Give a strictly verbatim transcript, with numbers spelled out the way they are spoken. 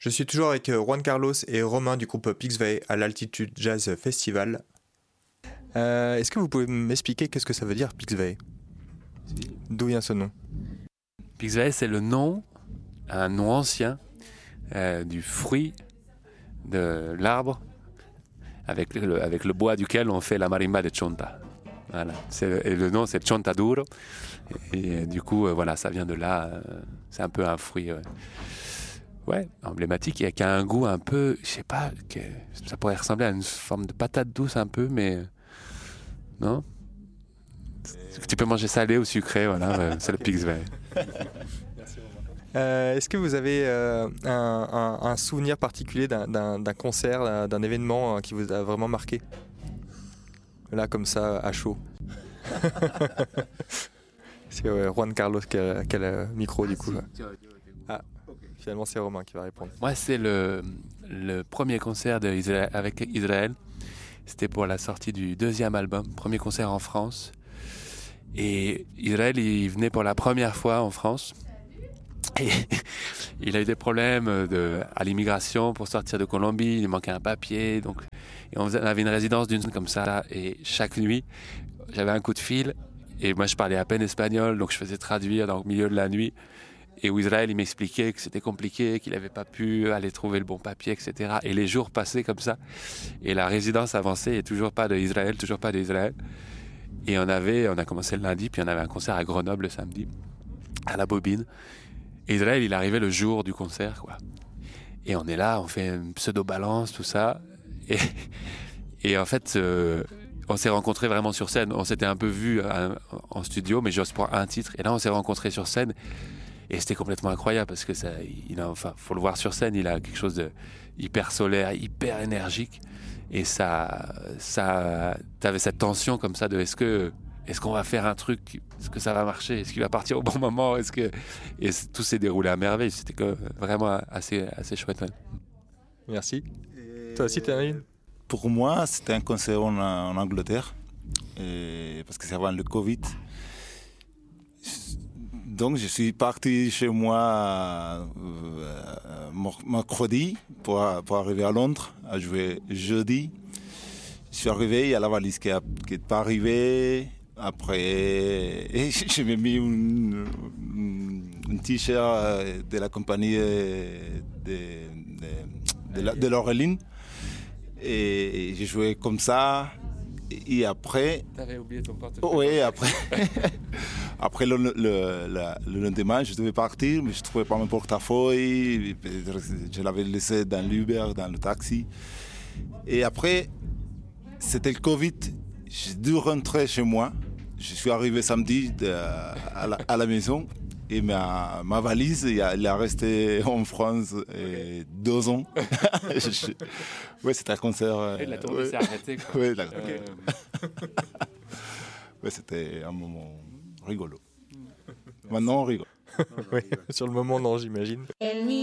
Je suis toujours avec Juan Carlos et Romain du groupe Pixvay à l'Altitude Jazz Festival. Euh, est-ce que vous pouvez m'expliquer qu'est-ce que ça veut dire Pixvay ? D'où vient ce nom ? Pixvay, c'est le nom, un nom ancien euh, du fruit de l'arbre avec le, avec le bois duquel on fait la marimba de chonta. Voilà. C'est, et le nom c'est chontaduro et, et, et du coup euh, voilà, ça vient de là. Euh, c'est un peu un fruit euh, ouais, emblématique et qui a un goût un peu, je sais pas, que, ça pourrait ressembler à une forme de patate douce un peu, mais non. Tu peux manger salé ou sucré, voilà, c'est le Pixvay. Euh, est-ce que vous avez euh, un, un, un souvenir particulier d'un, d'un, d'un concert, d'un, d'un événement qui vous a vraiment marqué ? Là, comme ça, à chaud. C'est euh, Juan Carlos qui a, qui a le micro, du coup. Ah, finalement, c'est Romain qui va répondre. Moi, c'est le, le premier concert de Israël, avec Israël. C'était pour la sortie du deuxième album, premier concert en France. Et Israël, il venait pour la première fois en France. Et il a eu des problèmes de, à l'immigration pour sortir de Colombie, il manquait un papier, donc et on avait une résidence d'une comme ça, et chaque nuit, j'avais un coup de fil, et moi je parlais à peine espagnol, donc je faisais traduire dans le milieu de la nuit, et où Israël, il m'expliquait que c'était compliqué, qu'il n'avait pas pu aller trouver le bon papier, et cetera. Et les jours passaient comme ça, et la résidence avançait, et toujours pas d'Israël, toujours pas d'Israël. Et on avait, on a commencé le lundi, puis on avait un concert à Grenoble le samedi, à la Bobine. Et Israël, il arrivait le jour du concert, quoi. Et on est là, on fait une pseudo-balance, tout ça. Et, et en fait, euh, on s'est rencontrés vraiment sur scène. On s'était un peu vus euh, en studio, mais juste pour un titre. Et là, on s'est rencontrés sur scène. Et c'était complètement incroyable parce que ça, il a, enfin, faut le voir sur scène. Il a quelque chose de hyper solaire, hyper énergique. Et ça, ça, t'avais cette tension comme ça de est-ce que, est-ce qu'on va faire un truc, est-ce que ça va marcher, est-ce qu'il va partir au bon moment, est-ce que, et tout s'est déroulé à merveille. C'était que vraiment assez, assez chouette. Ouais. Merci. Toi aussi, Thierry ? Pour moi, c'était un concert en, en Angleterre, et, parce que c'est avant le Covid. Donc, je suis parti chez moi euh, mercredi pour, pour arriver à Londres, à jouer jeudi. Je suis arrivé, il y a la valise qui n'est pas arrivée. Après, et j'ai mis une, une t-shirt de la compagnie de, de, de, de, de Laureline. Et j'ai joué comme ça. Et après. T'avais oublié ton portefeuille. Oui, après. Après le, le, le, le lendemain, je devais partir, mais je ne trouvais pas mon portefeuille. Je l'avais laissé dans l'Uber, dans le taxi. Et après, c'était le Covid. J'ai dû rentrer chez moi. Je suis arrivé samedi de, à, la, à la maison. Et ma, ma valise, elle est restée en France et deux ans. je, ouais, c'était un concert. Et la tournée ouais. s'est arrêtée. Quoi. Ouais, la, euh... ouais, c'était un moment rigolo. Maintenant, on rigole. Oui, sur le moment, non, j'imagine.